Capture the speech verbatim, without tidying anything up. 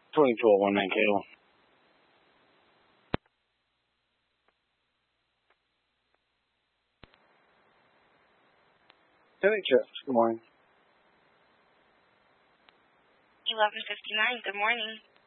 twenty-two oh one nine K O. N H S, good morning. eleven fifty-nine, good morning.